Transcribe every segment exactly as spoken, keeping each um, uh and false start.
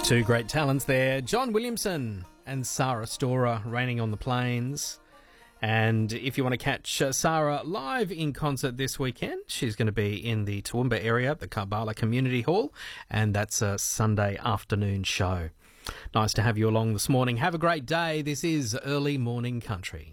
Two great talents there, John Williamson and Sarah Storer, Raining on the Plains. And if you want to catch uh, Sarah live in concert this weekend, she's going to be in the Toowoomba area, the Karbala Community Hall, and that's a Sunday afternoon show. Nice to have you along this morning. Have a great day. This is Early Morning Country.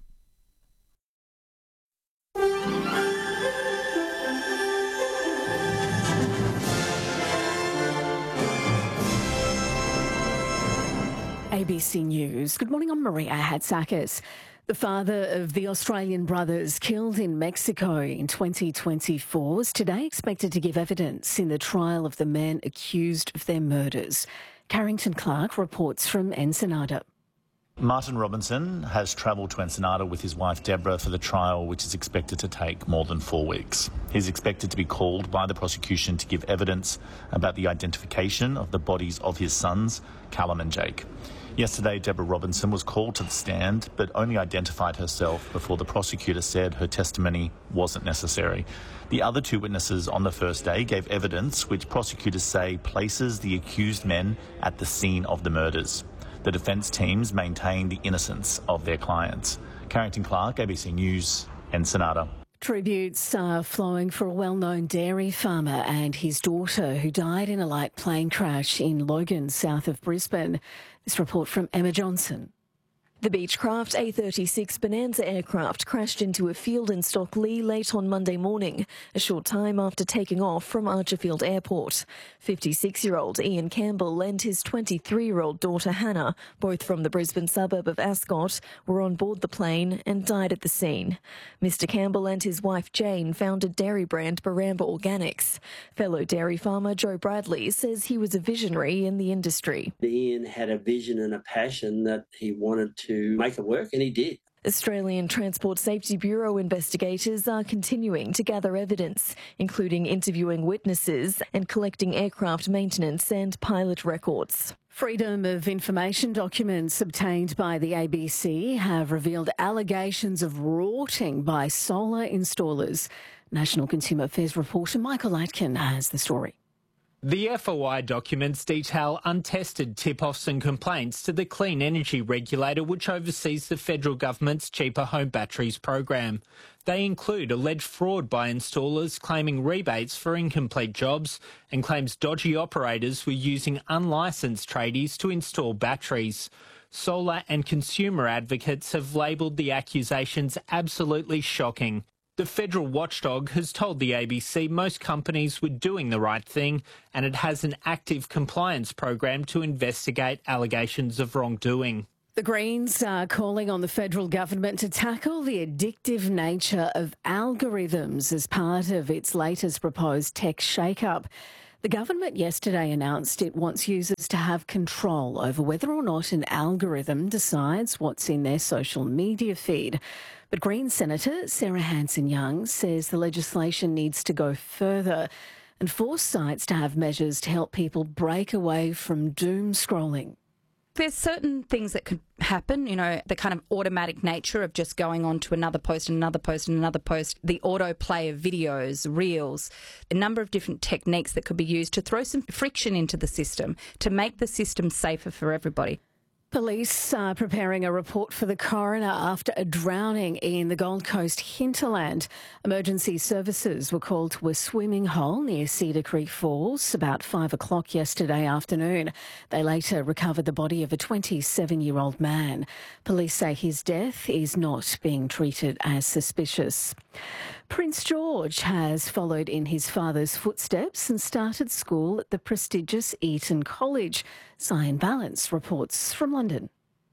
A B C News. Good morning, I'm Maria Hatzakis. The father of the Australian brothers killed in Mexico in twenty twenty-four is today expected to give evidence in the trial of the men accused of their murders. Carrington Clark reports from Ensenada. Martin Robinson has travelled to Ensenada with his wife Deborah for the trial, which is expected to take more than four weeks. He's expected to be called by the prosecution to give evidence about the identification of the bodies of his sons, Callum and Jake. Yesterday, Deborah Robinson was called to the stand, but only identified herself before the prosecutor said her testimony wasn't necessary. The other two witnesses on the first day gave evidence which prosecutors say places the accused men at the scene of the murders. The defence teams maintain the innocence of their clients. Carrington Clark, A B C News, Ensenada. Tributes are flowing for a well-known dairy farmer and his daughter who died in a light plane crash in Logan, south of Brisbane. This report from Emma Johnson. The Beechcraft A thirty-six Bonanza aircraft crashed into a field in Stockley late on Monday morning, a short time after taking off from Archerfield Airport. fifty-six-year-old Ian Campbell and his twenty-three-year-old daughter Hannah, both from the Brisbane suburb of Ascot, were on board the plane and died at the scene. Mister Campbell and his wife Jane founded dairy brand Baramba Organics. Fellow dairy farmer Joe Bradley says he was a visionary in the industry. Ian had a vision and a passion that he wanted to to make it work, and he did. Australian Transport Safety Bureau investigators are continuing to gather evidence, including interviewing witnesses and collecting aircraft maintenance and pilot records. Freedom of Information documents obtained by the A B C have revealed allegations of rorting by solar installers. National Consumer Affairs reporter Michael Aitken has the story. The F O I documents detail untested tip-offs and complaints to the Clean Energy Regulator, which oversees the federal government's Cheaper Home Batteries program. They include alleged fraud by installers claiming rebates for incomplete jobs and claims dodgy operators were using unlicensed tradies to install batteries. Solar and consumer advocates have labelled the accusations absolutely shocking. The federal watchdog has told the A B C most companies were doing the right thing and it has an active compliance program to investigate allegations of wrongdoing. The Greens are calling on the federal government to tackle the addictive nature of algorithms as part of its latest proposed tech shake-up. The government yesterday announced it wants users to have control over whether or not an algorithm decides what's in their social media feed. But Greens Senator Sarah Hanson-Young says the legislation needs to go further and force sites to have measures to help people break away from doom scrolling. There's certain things that could happen, you know, the kind of automatic nature of just going on to another post and another post and another post, the autoplay of videos, reels, a number of different techniques that could be used to throw some friction into the system to make the system safer for everybody. Police are preparing a report for the coroner after a drowning in the Gold Coast hinterland. Emergency services were called to a swimming hole near Cedar Creek Falls about five o'clock yesterday afternoon. They later recovered the body of a twenty-seven-year-old man. Police say his death is not being treated as suspicious. Prince George has followed in his father's footsteps and started school at the prestigious Eton College. Cyan Balance reports from London.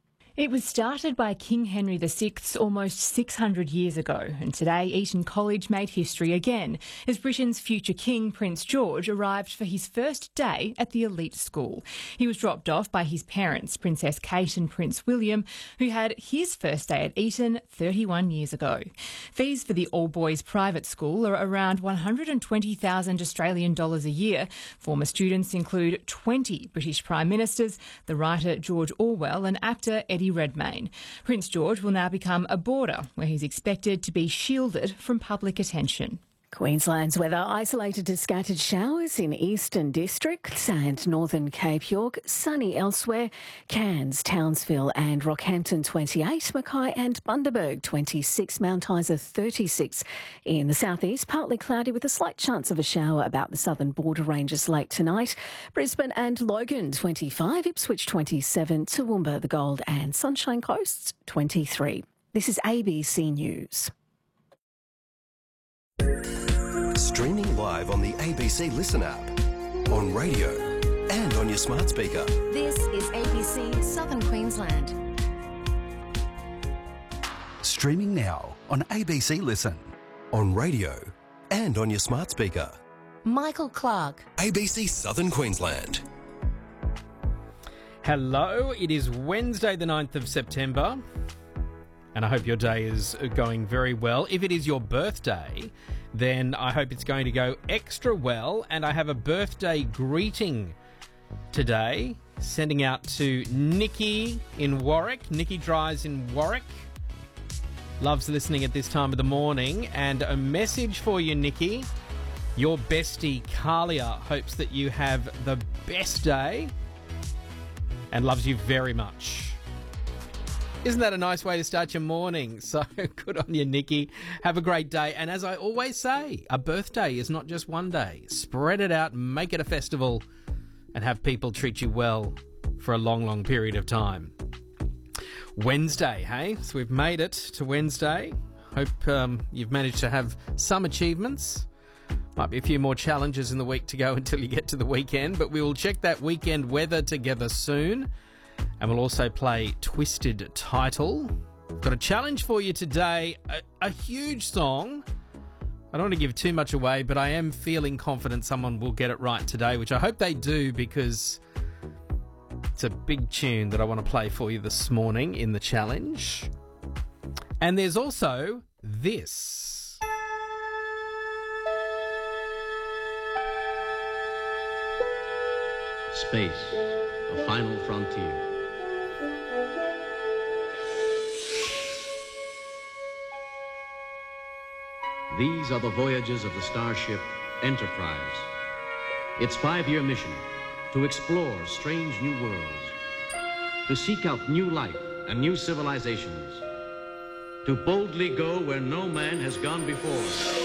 It was started by King Henry the Sixth almost six hundred years ago, and today Eton College made history again as Britain's future king, Prince George, arrived for his first day at the elite school. He was dropped off by his parents, Princess Kate and Prince William, who had his first day at Eton thirty-one years ago. Fees for the all-boys private school are around one hundred twenty thousand Australian dollars a year. Former students include twenty British Prime Ministers, the writer George Orwell and actor Eddie Redmayne. Prince George will now become a boarder, where he's expected to be shielded from public attention. Queensland's weather isolated to scattered showers in eastern districts and northern Cape York, sunny elsewhere. Cairns, Townsville and Rockhampton twenty-eight, Mackay and Bundaberg twenty-six, Mount Isa thirty-six. In the southeast, partly cloudy with a slight chance of a shower about the southern border ranges late tonight. Brisbane and Logan twenty-five, Ipswich twenty-seven, Toowoomba, the Gold and Sunshine Coasts twenty-three. This is A B C News. Streaming live on the A B C Listen app, on radio and on your smart speaker. This is A B C Southern Queensland. Streaming now on A B C Listen, on radio and on your smart speaker. Michael Clark. A B C Southern Queensland. Hello, it is Wednesday the ninth of September. And I hope your day is going very well. If it is your birthday, then I hope it's going to go extra well. And I have a birthday greeting today, sending out to Nikki in Warwick. Nikki Dries in Warwick. Loves listening at this time of the morning. And a message for you, Nikki. Your bestie, Kalia, hopes that you have the best day and loves you very much. Isn't that a nice way to start your morning? So good on you, Nikki. Have a great day. And as I always say, a birthday is not just one day. Spread it out, make it a festival, and have people treat you well for a long, long period of time. Wednesday, hey? So we've made it to Wednesday. Hope um, you've managed to have some achievements. Might be a few more challenges in the week to go until you get to the weekend, but we will check that weekend weather together soon. And we'll also play Twisted Title. Got a challenge for you today, a, a huge song. I don't want to give too much away, but I am feeling confident someone will get it right today, which I hope they do because it's a big tune that I want to play for you this morning in the challenge. And there's also this. Space, the final frontier. These are the voyages of the starship Enterprise. Its five-year mission, to explore strange new worlds, to seek out new life and new civilizations, to boldly go where no man has gone before.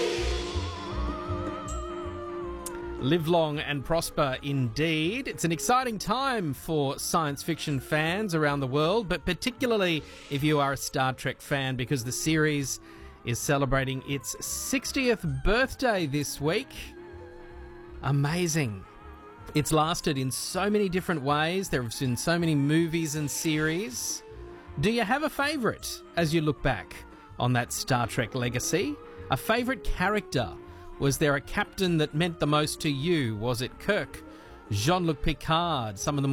Live long and prosper indeed. It's an exciting time for science fiction fans around the world, but particularly if you are a Star Trek fan, because the series is celebrating its sixtieth birthday this week. Amazing. It's lasted in so many different ways. There have been so many movies and series. Do you have a favourite as you look back on that Star Trek legacy? A favourite character? Was there a captain that meant the most to you? Was it Kirk, Jean-Luc Picard, some of the more